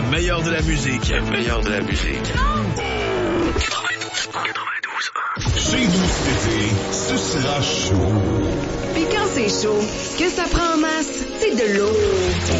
meilleur de la musique. Le meilleur de la musique. 92.1. Chez vous cet été, ce sera chaud. Puis quand c'est chaud, ce que ça prend en masse, c'est de l'eau.